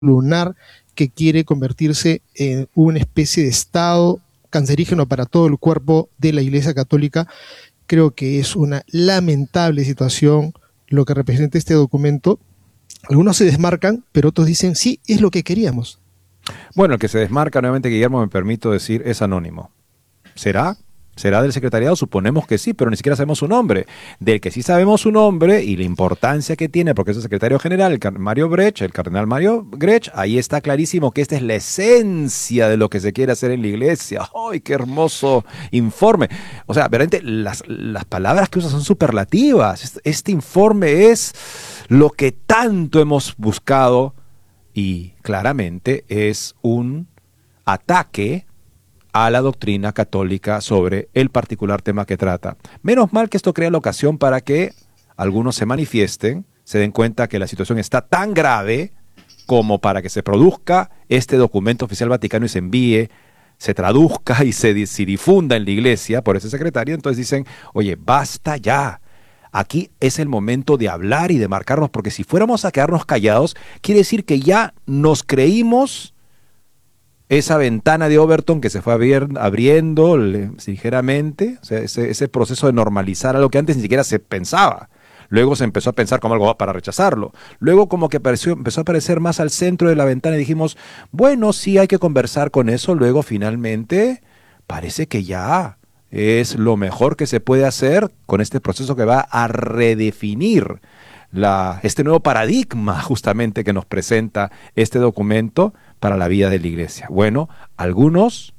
lunar que quiere convertirse en una especie de estado cancerígeno para todo el cuerpo de la Iglesia Católica. Creo que es una lamentable situación lo que representa este documento. Algunos se desmarcan, pero otros dicen, sí, es lo que queríamos. Bueno, el que se desmarca, nuevamente, Guillermo, me permito decir, es anónimo. ¿Será? ¿Será del secretariado? Suponemos que sí, pero ni siquiera sabemos su nombre. Del que sí sabemos su nombre y la importancia que tiene, porque es el secretario general, Mario Brecht, el cardenal Mario Brecht, ahí está clarísimo que esta es la esencia de lo que se quiere hacer en la iglesia. ¡Ay, qué hermoso informe! O sea, realmente las palabras que usa son superlativas. Este informe es lo que tanto hemos buscado y claramente es un ataque a la doctrina católica sobre el particular tema que trata. Menos mal que esto crea la ocasión para que algunos se manifiesten, se den cuenta que la situación está tan grave como para que se produzca este documento oficial vaticano y se envíe, se traduzca y se difunda en la iglesia por ese secretario. Entonces dicen, oye, basta ya. Aquí es el momento de hablar y de marcarnos, porque si fuéramos a quedarnos callados, quiere decir que ya nos creímos esa ventana de Overton que se fue abriendo ligeramente, o sea, ese proceso de normalizar algo que antes ni siquiera se pensaba. Luego se empezó a pensar como algo para rechazarlo. Luego como que empezó a aparecer más al centro de la ventana y dijimos, bueno, sí hay que conversar con eso. Luego finalmente parece que ya es lo mejor que se puede hacer con este proceso que va a redefinir este nuevo paradigma justamente que nos presenta este documento para la vida de la iglesia. Bueno, algunos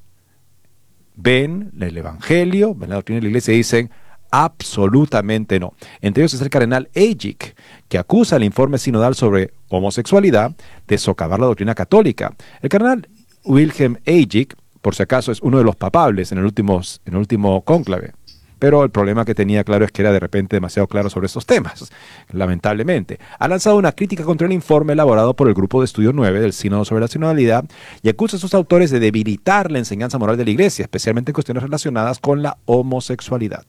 ven el evangelio, ven la doctrina de la iglesia y dicen absolutamente no. Entre ellos es el cardenal Ajik, que acusa el informe sinodal sobre homosexualidad de socavar la doctrina católica. El cardenal Wilhelm Ajik, por si acaso, es uno de los papables en el último cónclave. Pero el problema que tenía claro es que era de repente demasiado claro sobre estos temas, lamentablemente. Ha lanzado una crítica contra el informe elaborado por el Grupo de Estudio 9 del Sínodo sobre la Sinodalidad y acusa a sus autores de debilitar la enseñanza moral de la Iglesia, especialmente en cuestiones relacionadas con la homosexualidad.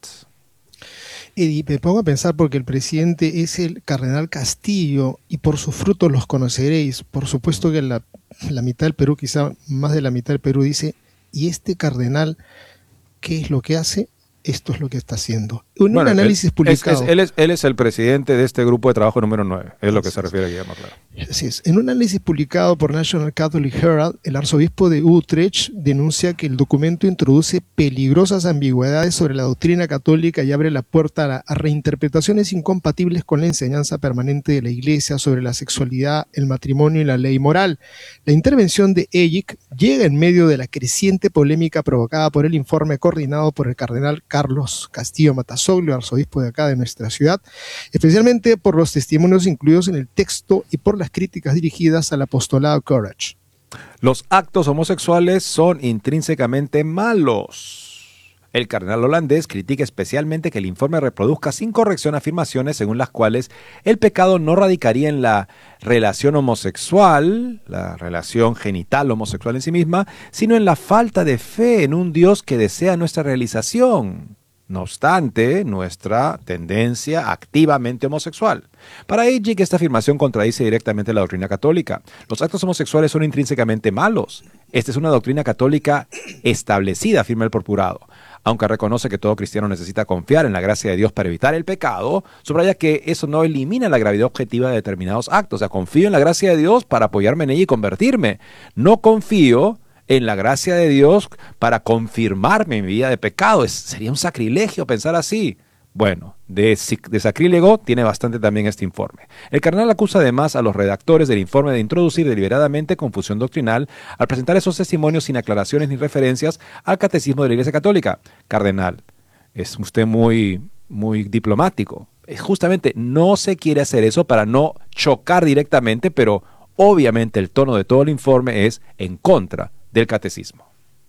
Y me pongo a pensar porque el presidente es el cardenal Castillo y por sus frutos los conoceréis. Por supuesto que la mitad del Perú, quizá más de la mitad del Perú, dice, ¿y este cardenal qué es lo que hace? Esto es lo que está haciendo. Un análisis publicado. Él es el presidente de este grupo de trabajo número 9. Es lo que se refiere a Guillermo, claro. Así es. En un análisis publicado por National Catholic Herald, el arzobispo de Utrecht denuncia que el documento introduce peligrosas ambigüedades sobre la doctrina católica y abre la puerta a reinterpretaciones incompatibles con la enseñanza permanente de la Iglesia sobre la sexualidad, el matrimonio y la ley moral. La intervención de Ajik llega en medio de la creciente polémica provocada por el informe coordinado por el cardenal Carlos Castillo Matasoglio, arzobispo de acá de nuestra ciudad, especialmente por los testimonios incluidos en el texto y por las críticas dirigidas al apostolado Courage. Los actos homosexuales son intrínsecamente malos. El cardenal holandés critica especialmente que el informe reproduzca sin corrección afirmaciones según las cuales el pecado no radicaría en la relación homosexual, la relación genital homosexual en sí misma, sino en la falta de fe en un Dios que desea nuestra realización. No obstante, nuestra tendencia activamente homosexual. Para Ajik, esta afirmación contradice directamente la doctrina católica. Los actos homosexuales son intrínsecamente malos. Esta es una doctrina católica establecida, afirma el procurado. Aunque reconoce que todo cristiano necesita confiar en la gracia de Dios para evitar el pecado, subraya que eso no elimina la gravedad objetiva de determinados actos. O sea, confío en la gracia de Dios para apoyarme en ella y convertirme. No confío en la gracia de Dios para confirmarme en mi vida de pecado. Sería un sacrilegio pensar así. Bueno, de sacrílego tiene bastante también este informe. El cardenal acusa además a los redactores del informe de introducir deliberadamente confusión doctrinal al presentar esos testimonios sin aclaraciones ni referencias al catecismo de la Iglesia Católica. Cardenal, es usted muy diplomático. Justamente no se quiere hacer eso para no chocar directamente, pero obviamente el tono de todo el informe es en contra del catecismo.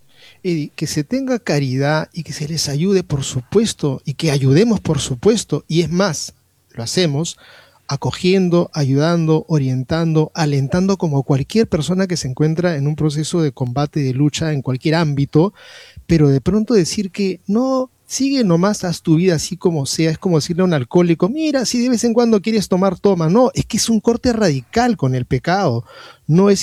Y que se tenga caridad y que se les ayude, por supuesto, y que ayudemos, por supuesto, y es más, lo hacemos, acogiendo, ayudando, orientando, alentando como cualquier persona que se encuentra en un proceso de combate, de lucha en cualquier ámbito, pero de pronto decir que no, sigue nomás, haz tu vida así como sea, es como decirle a un alcohólico, mira, si de vez en cuando quieres tomar, toma. No, es que es un corte radical con el pecado, no es